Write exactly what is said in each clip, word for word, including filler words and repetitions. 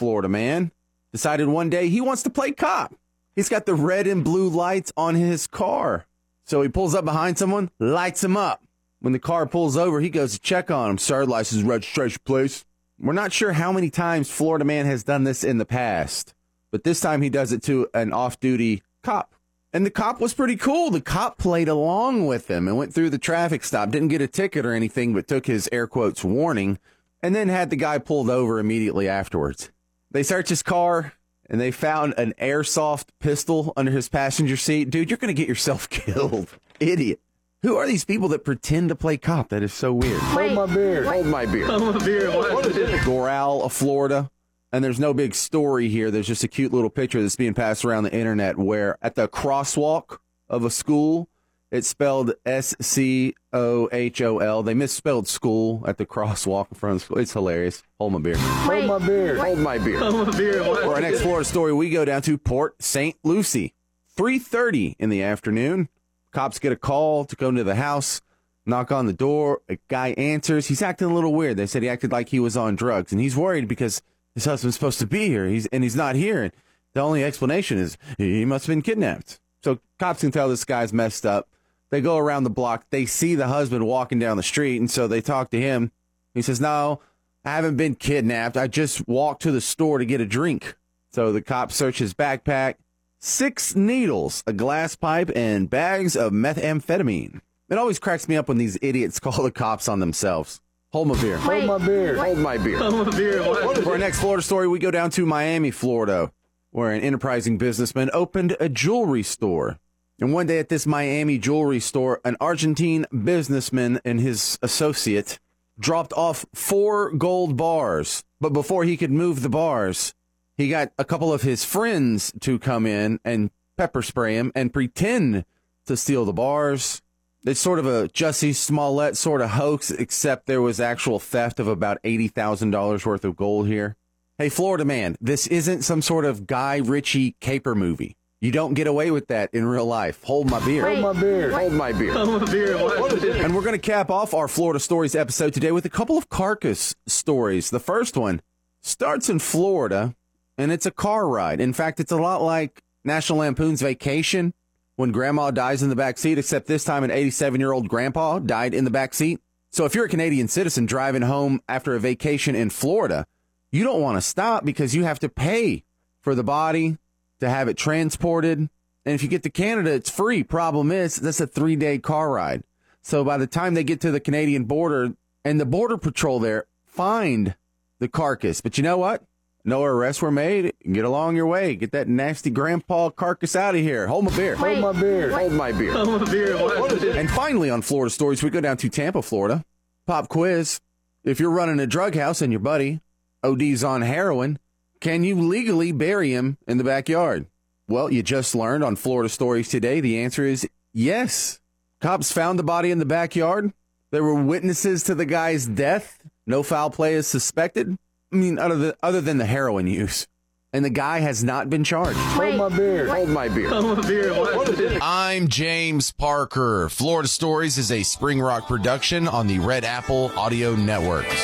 Florida man decided one day he wants to play cop. He's got the red and blue lights on his car. So he pulls up behind someone, lights him up. When the car pulls over, he goes to check on him. Sir, license, registration, please. We're not sure how many times Florida man has done this in the past, but this time he does it to an off-duty cop. And the cop was pretty cool. The cop played along with him and went through the traffic stop. Didn't get a ticket or anything, but took his air quotes warning and then had the guy pulled over immediately afterwards. They searched his car and they found an airsoft pistol under his passenger seat. Dude, you're going to get yourself killed. Idiot. Who are these people that pretend to play cop? That is so weird. Hold my beer. Hold my beer. Hold my beer. What is it? Doral, Florida. And there's no big story here. There's just a cute little picture that's being passed around the internet where at the crosswalk of a school, it's spelled S C O H O L. They misspelled school at the crosswalk in front of the school. It's hilarious. Hold my beer. Hold my beer. Hold my beer. Hold my beer. For our next Florida story, we go down to Port Saint Lucie. three thirty in the afternoon. Cops get a call to go into the house, knock on the door. A guy answers. He's acting a little weird. They said he acted like he was on drugs, and he's worried because his husband's supposed to be here, he's and he's not here. And the only explanation is he must have been kidnapped. So cops can tell this guy's messed up. They go around the block. They see the husband walking down the street, and so they talk to him. He says, no, I haven't been kidnapped. I just walked to the store to get a drink. So the cops search his backpack. Six needles, a glass pipe, and bags of methamphetamine. It always cracks me up when these idiots call the cops on themselves. Hold my beer. Hold my beer. Hold my beer. Hold my beer. For our next Florida story, we go down to Miami, Florida, where an enterprising businessman opened a jewelry store. And one day at this Miami jewelry store, an Argentine businessman and his associate dropped off four gold bars. But before he could move the bars, he got a couple of his friends to come in and pepper spray him and pretend to steal the bars. It's sort of a Jussie Smollett sort of hoax, except there was actual theft of about eighty thousand dollars worth of gold here. Hey, Florida man, this isn't some sort of Guy Ritchie caper movie. You don't get away with that in real life. Hold my beer. Hold my beer. Hold my beer. Hold my beer. And we're going to cap off our Florida Stories episode today with a couple of carcass stories. The first one starts in Florida, and it's a car ride. In fact, it's a lot like National Lampoon's Vacation, when grandma dies in the back seat, except this time an eighty-seven-year-old grandpa died in the back seat. So if you're a Canadian citizen driving home after a vacation in Florida, you don't want to stop because you have to pay for the body to have it transported. And if you get to Canada, it's free. Problem is, that's a three-day car ride. So by the time they get to the Canadian border, and the Border Patrol there find the carcass. But you know what? No arrests were made. Get along your way. Get that nasty grandpa carcass out of here. Hold my beer. Hold my beer. Hold my beer. Hold my beer. And finally on Florida Stories, we go down to Tampa, Florida. Pop quiz. If you're running a drug house and your buddy O Ds on heroin, can you legally bury him in the backyard? Well, you just learned on Florida Stories today. The answer is yes. Cops found the body in the backyard. There were witnesses to the guy's death. No foul play is suspected. I mean, other than, other than the heroin use. And the guy has not been charged. Hold my beer. Hold my beer. Hold my beer. I'm James Parker. Florida Stories is a Spring Rock production on the Red Apple Audio Networks.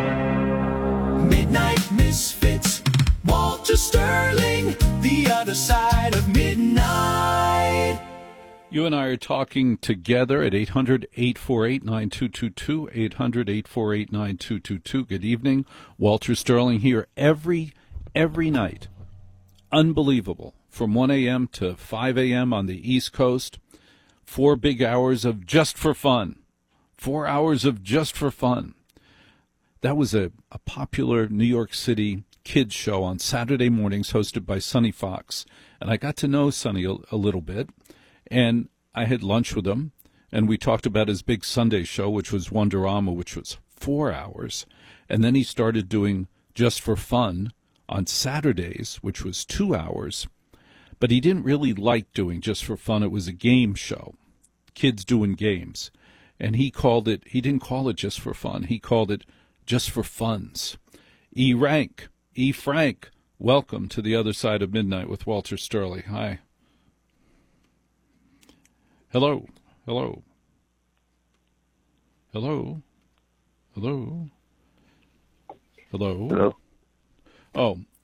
Midnight Misfits, Walter Sterling, the other side of midnight. You and I are talking together at eight hundred, eight four eight, nine two two two, eight hundred, eight four eight, nine two two two. Good evening. Walter Sterling here every every night. Unbelievable. From one a.m. to five a.m. on the East Coast. Four big hours of just for fun. Four hours of just for fun. That was a, a popular New York City kids show on Saturday mornings hosted by Sonny Fox. And I got to know Sonny a, a little bit. And I had lunch with him. And we talked about his big Sunday show, which was Wonderama, which was four hours. And then he started doing Just for Fun on Saturdays, which was two hours. But he didn't really like doing Just for Fun. It was a game show, kids doing games. And he called it, he didn't call it Just for Fun. He called it Just for Funs. E. Rank, E. Frank, welcome to the other side of midnight with Walter Sterling. Hi. Hello. Hello. Hello. Hello. Hello. Hello. Oh,